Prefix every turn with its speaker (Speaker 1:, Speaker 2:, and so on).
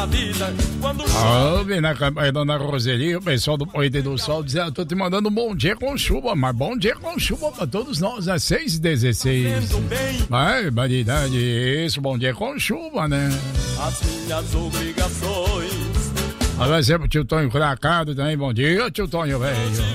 Speaker 1: vida quando
Speaker 2: Ouve na campanha da Dona Roseli, o pessoal do Poeta do Sol diz: eu tô te mandando um bom dia com chuva, mas bom dia com chuva pra todos nós, às 6h16. Vai, variedade, isso, bom dia com chuva, né?
Speaker 1: as minhas obrigações.
Speaker 2: Vai ser pro tio Tonho Cracado também, bom dia, tio Tonho, velho.